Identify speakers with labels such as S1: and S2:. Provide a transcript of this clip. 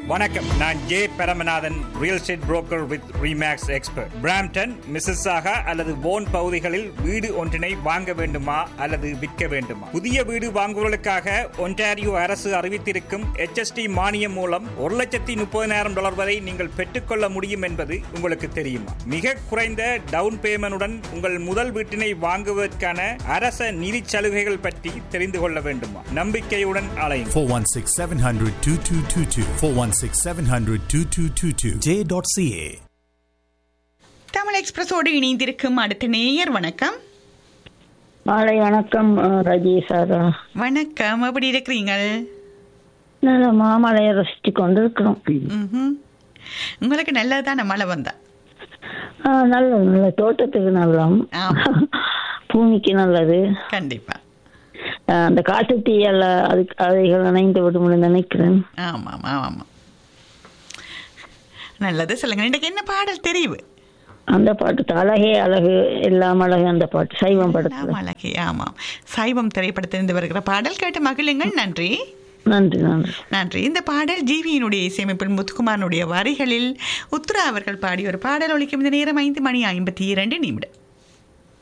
S1: வணக்கம், நான் J Paramanathan, real estate broker with remakes expert. Brampton, Mississauga அல்லது வோன் பகுதிகளில் வீடு ஒன்றினை வாங்க வேண்டுமா அல்லது விற்க வேண்டுமா? புதிய வீடு வாங்குவதற்காக ஒன்டாரியோ அரசு அறிவித்திருக்கும் HST மானியம் மூலம் $130,000 வரை நீங்கள் பெற்றுக்கொள்ள முடியும் என்பது உங்களுக்கு தெரியுமா? மிக குறைந்த டவுன் பேமெண்டுடன் உங்கள் முதல் வீட்டினை வாங்குவதற்கான அரச நிதி சலுகைகள் பற்றி தெரிந்து கொள்ள வேண்டுமா? நம்பிக்கையுடன் அலையுங்கள்.
S2: 416-700-2222 416-700-2222 J.ca.
S3: தமிழ் எக்ஸ்பிரஸோடு இணைந்திருக்கும் அடுத்த நேயர். வணக்கம்.
S4: மாலை வணக்கம் ரஜேஷாரா.
S3: வணக்கம், எப்படி இருக்கிறீங்கள்?
S4: நல்ல மாமலையை ரசிச்சு கொண்டிருக்கிறோம்.
S3: உங்களுக்கு நல்லதுதான் மழை வந்தா?
S4: நல்ல நல்ல தோட்டத்துக்கு நல்லா, பூமிக்கு நல்லது.
S3: கண்டிப்பா.
S4: அந்த காட்டு தீயால அதுக்கு அதைகள் இணைந்து விடும்னு நினைக்கிறேன்.
S3: ஆமாம் ஆமாம், நல்லது. சொல்லுங்க, இன்றைக்கு என்ன பாடல் தெரிவு?
S4: அந்த பாட்டு அழகே அழகு எல்லாம் அழகு, அந்த பாட்டு சைவம் படத்துல.
S3: அழகே, ஆமாம், சைவம் திரைப்படத்திலிருந்து வருகிற பாடல். கேட்டு மகிழுங்கள். நன்றி
S4: நன்றி நன்றி
S3: நன்றி. இந்த பாடல் ஜிவியினுடைய இசையமைப்பில் முத்துக்குமாரனுடைய வரிகளில் உத்ரா அவர்கள் பாடிய ஒரு பாடல். ஒலிக்கும் இந்த நேரம் 5:52